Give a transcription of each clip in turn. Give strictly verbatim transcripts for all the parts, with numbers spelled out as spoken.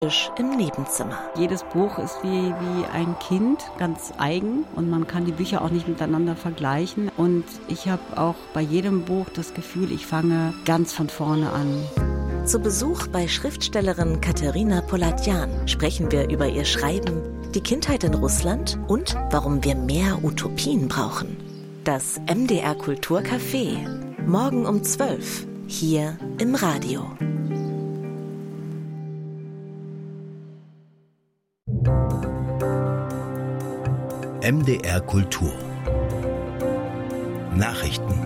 im Nebenzimmer. Jedes Buch ist wie, wie ein Kind, ganz eigen, und man kann die Bücher auch nicht miteinander vergleichen. Und ich habe auch bei jedem Buch das Gefühl, ich fange ganz von vorne an. Zu Besuch bei Schriftstellerin Katerina Polatjan sprechen wir über ihr Schreiben, die Kindheit in Russland und warum wir mehr Utopien brauchen. Das M D R Kulturcafé, morgen um zwölf, hier im Radio. M D R Kultur Nachrichten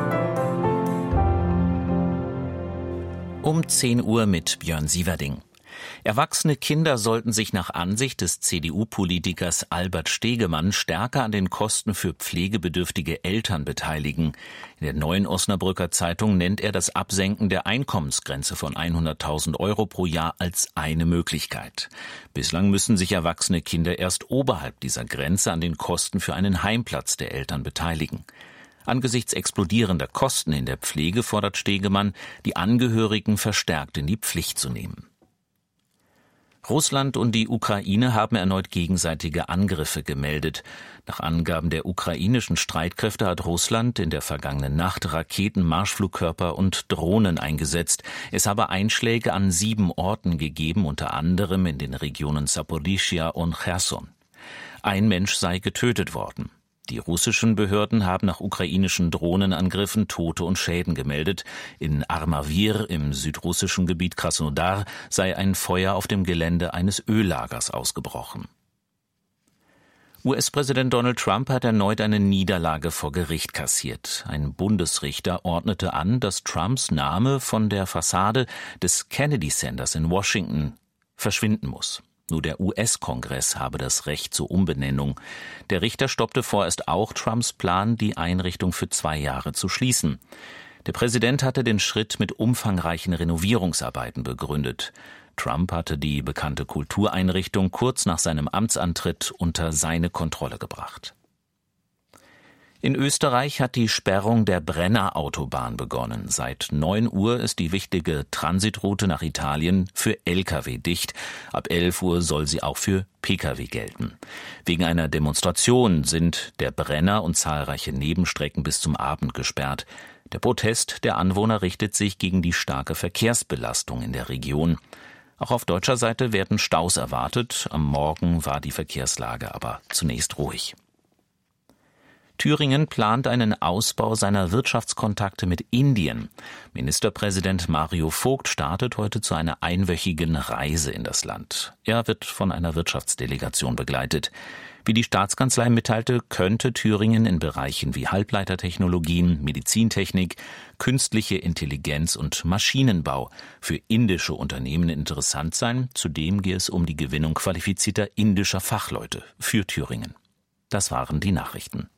um zehn Uhr mit Björn Sieverding. Erwachsene Kinder sollten sich nach Ansicht des C D U-Politikers Albert Stegemann stärker an den Kosten für pflegebedürftige Eltern beteiligen. In der Neuen Osnabrücker Zeitung nennt er das Absenken der Einkommensgrenze von hunderttausend Euro pro Jahr als eine Möglichkeit. Bislang müssen sich erwachsene Kinder erst oberhalb dieser Grenze an den Kosten für einen Heimplatz der Eltern beteiligen. Angesichts explodierender Kosten in der Pflege fordert Stegemann, die Angehörigen verstärkt in die Pflicht zu nehmen. Russland und die Ukraine haben erneut gegenseitige Angriffe gemeldet. Nach Angaben der ukrainischen Streitkräfte hat Russland in der vergangenen Nacht Raketen, Marschflugkörper und Drohnen eingesetzt. Es habe Einschläge an sieben Orten gegeben, unter anderem in den Regionen Saporischschja und Cherson. Ein Mensch sei getötet worden. Die russischen Behörden haben nach ukrainischen Drohnenangriffen Tote und Schäden gemeldet. In Armavir im südrussischen Gebiet Krasnodar sei ein Feuer auf dem Gelände eines Öllagers ausgebrochen. U S-Präsident Donald Trump hat erneut eine Niederlage vor Gericht kassiert. Ein Bundesrichter ordnete an, dass Trumps Name von der Fassade des Kennedy Centers in Washington verschwinden muss. Nur der U S-Kongress habe das Recht zur Umbenennung. Der Richter stoppte vorerst auch Trumps Plan, die Einrichtung für zwei Jahre zu schließen. Der Präsident hatte den Schritt mit umfangreichen Renovierungsarbeiten begründet. Trump hatte die bekannte Kultureinrichtung kurz nach seinem Amtsantritt unter seine Kontrolle gebracht. In Österreich hat die Sperrung der Brenner-Autobahn begonnen. Seit neun Uhr ist die wichtige Transitroute nach Italien für L K W dicht. Ab elf Uhr soll sie auch für P K W gelten. Wegen einer Demonstration sind der Brenner und zahlreiche Nebenstrecken bis zum Abend gesperrt. Der Protest der Anwohner richtet sich gegen die starke Verkehrsbelastung in der Region. Auch auf deutscher Seite werden Staus erwartet. Am Morgen war die Verkehrslage aber zunächst ruhig. Thüringen plant einen Ausbau seiner Wirtschaftskontakte mit Indien. Ministerpräsident Mario Vogt startet heute zu einer einwöchigen Reise in das Land. Er wird von einer Wirtschaftsdelegation begleitet. Wie die Staatskanzlei mitteilte, könnte Thüringen in Bereichen wie Halbleitertechnologien, Medizintechnik, künstliche Intelligenz und Maschinenbau für indische Unternehmen interessant sein. Zudem gehe es um die Gewinnung qualifizierter indischer Fachleute für Thüringen. Das waren die Nachrichten.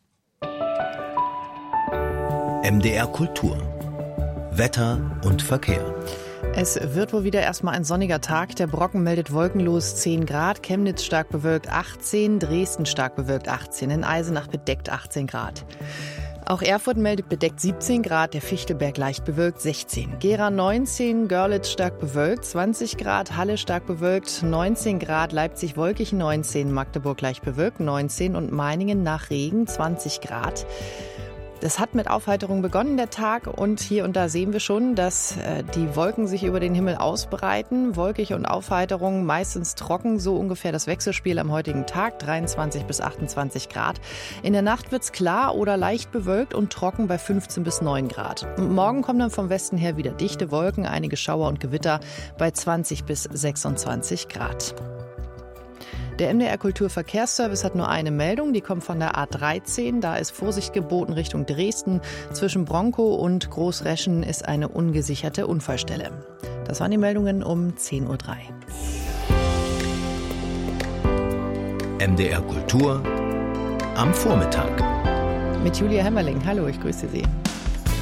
M D R Kultur. Wetter und Verkehr. Es wird wohl wieder erstmal ein sonniger Tag. Der Brocken meldet wolkenlos zehn Grad, Chemnitz stark bewölkt achtzehn, Dresden stark bewölkt achtzehn, in Eisenach bedeckt achtzehn Grad. Auch Erfurt meldet bedeckt siebzehn Grad, der Fichtelberg leicht bewölkt sechzehn. Gera neunzehn, Görlitz stark bewölkt zwanzig Grad, Halle stark bewölkt neunzehn Grad, Leipzig wolkig neunzehn, Magdeburg leicht bewölkt neunzehn und Meiningen nach Regen zwanzig Grad. Das hat mit Aufheiterung begonnen, der Tag, und hier und da sehen wir schon, dass äh, die Wolken sich über den Himmel ausbreiten. Wolkig und Aufheiterung, meistens trocken, so ungefähr das Wechselspiel am heutigen Tag, dreiundzwanzig bis achtundzwanzig Grad. In der Nacht wird's klar oder leicht bewölkt und trocken bei fünfzehn bis neun Grad. Und morgen kommen dann vom Westen her wieder dichte Wolken, einige Schauer und Gewitter bei zwanzig bis sechsundzwanzig Grad. Der M D R Kulturverkehrsservice hat nur eine Meldung, die kommt von der A dreizehn. Da ist Vorsicht geboten Richtung Dresden. Zwischen Bronkow und Großreschen ist eine ungesicherte Unfallstelle. Das waren die Meldungen um zehn Uhr drei. M D R Kultur am Vormittag. Mit Julia Hemmerling. Hallo, ich grüße Sie.